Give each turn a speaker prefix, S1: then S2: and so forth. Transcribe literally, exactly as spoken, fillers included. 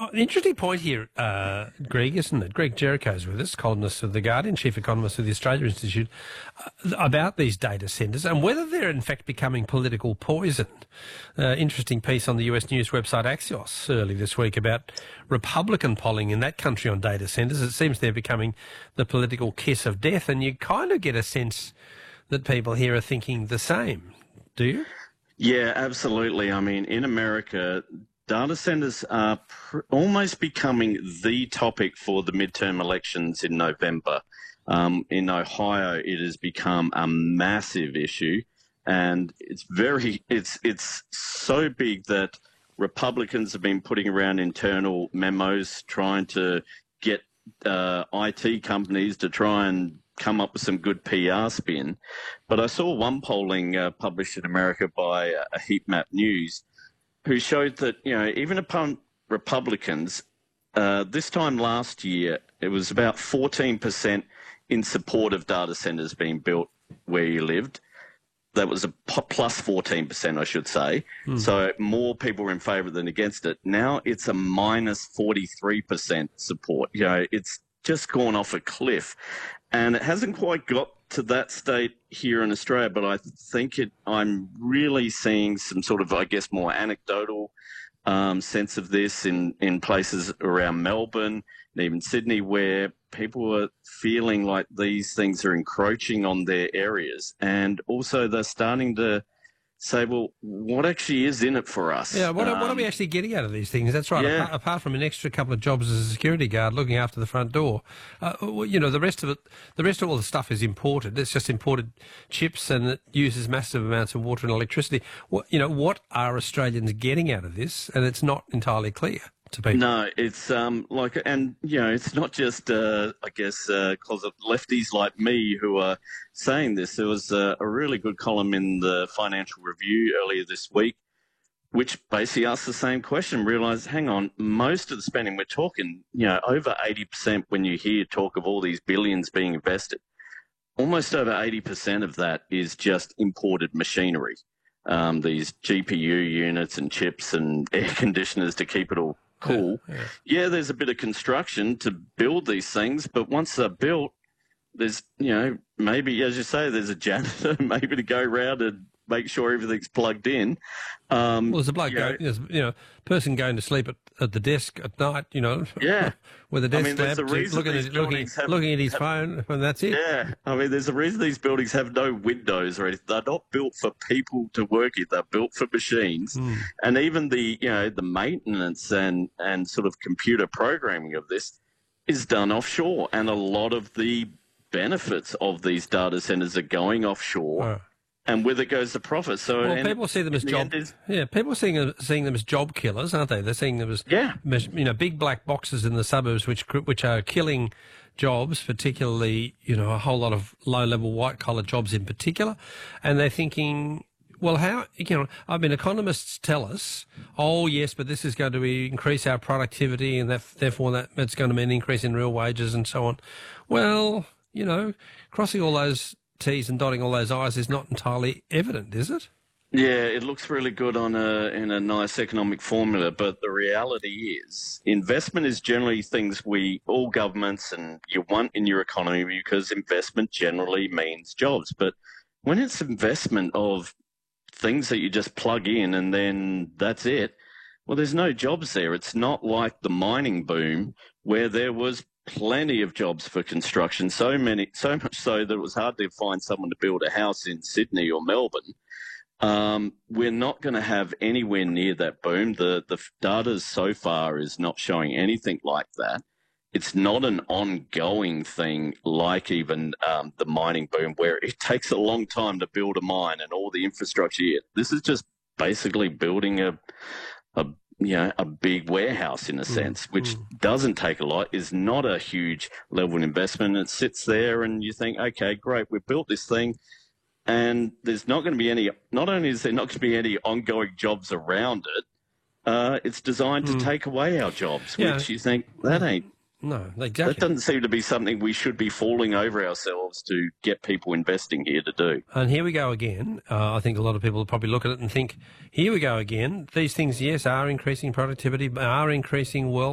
S1: Oh, interesting point here, uh, Greg, isn't it? Greg Jericho's with us, columnist of The Guardian, chief economist of the Australia Institute, uh, about these data centres and whether they're in fact becoming political poison. Uh, interesting piece on the U S news website Axios early this week about Republican polling in that country on data centres. It seems they're becoming the political kiss of death, and you kind of get a sense that people here are thinking the same. Do you?
S2: Yeah, absolutely. I mean, in America, data centers are pr- almost becoming the topic for the midterm elections in November. Um, in Ohio, it has become a massive issue, and it's very it's it's so big that Republicans have been putting around internal memos trying to get uh, I T companies to try and come up with some good P R spin. But I saw one polling uh, published in America by uh, Heat Map News, who showed that, you know, even upon Republicans, uh, this time last year, it was about fourteen percent in support of data centers being built where you lived. That was a plus fourteen percent, I should say. Mm. So more people were in favour than against it. Now it's a minus forty-three percent support. You know, it's just gone off a cliff. And it hasn't quite got to that state here in Australia, but I think it. I'm really seeing some sort of, I guess, more anecdotal um, sense of this in, in places around Melbourne and even Sydney, where people are feeling like these things are encroaching on their areas. And also they're starting to say, well, what actually is in it for us?
S1: Yeah, what,
S2: um,
S1: are, what are we actually getting out of these things? That's right.
S2: Yeah.
S1: Apart, apart from an extra couple of jobs as a security guard looking after the front door, uh, you know, the rest of it, the rest of all the stuff is imported. It's just imported chips, and it uses massive amounts of water and electricity. What, you know, what are Australians getting out of this? And it's not entirely clear to people.
S2: No, it's um like, and you know, it's not just uh, I guess because uh, of lefties like me who are saying this. There was uh, a really good column in the Financial Review earlier this week, which basically asked the same question. Realised, hang on, most of the spending we're talking, you know, over eighty percent when you hear talk of all these billions being invested, almost over eighty percent of that is just imported machinery. Um, these G P U units and chips and air conditioners to keep it all cool. Yeah, yeah. yeah, there's a bit of construction to build these things, but once they're built, there's, you know, maybe, as you say, there's a janitor maybe to go around and make sure everything's plugged in. Um,
S1: well, there's a bloke, you know, going, there's, you know, person going to sleep at, at the desk at night, you know,
S2: yeah,
S1: with a desk
S2: I mean,
S1: lamp, looking, at, looking, have, looking at his have, phone, and that's it.
S2: Yeah, I mean, there's a reason these buildings have no windows or anything. They're not built for people to work in. They're built for machines. Mm. And even the, you know, the maintenance and, and sort of computer programming of this is done offshore. And a lot of the benefits of these data centers are going offshore. Oh. And with it goes the profit. So,
S1: well, people see them as
S2: the
S1: job. Is, yeah, people are seeing seeing them as job killers, aren't they? They're seeing them as
S2: yeah.
S1: you know, big black boxes in the suburbs, which which are killing jobs, particularly, you know, a whole lot of low level white collar jobs in particular. And they're thinking, well, how, you know, I mean, economists tell us, oh yes, but this is going to be, increase our productivity, and that therefore that that's going to mean an increase in real wages and so on. Well, you know, crossing all those T's and dotting all those I's is not entirely evident, is it?
S2: Yeah, it looks really good on a in a nice economic formula, but the reality is investment is generally things we, all governments, and you want in your economy, because investment generally means jobs. But when it's investment of things that you just plug in and then that's it, well, there's no jobs there. It's not like the mining boom where there was plenty of jobs for construction, so many, so much so that it was hard to find someone to build a house in Sydney or Melbourne. Um, we're not going to have anywhere near that boom. The the data so far is not showing anything like that. It's not an ongoing thing like even um, the mining boom, where it takes a long time to build a mine and all the infrastructure. This is just basically building a a you know, a big warehouse in a sense, mm, which mm. doesn't take a lot, is not a huge level of investment. It sits there and you think, okay, great, we've built this thing, and there's not going to be any, not only is there not going to be any ongoing jobs around it, uh, it's designed mm. to take away our jobs, yeah. which you think, that ain't,
S1: No, exactly.
S2: That doesn't seem to be something we should be falling over ourselves to get people investing here to do.
S1: And here we go again. Uh, I think a lot of people will probably look at it and think, here we go again. These things, yes, are increasing productivity, are increasing wealth.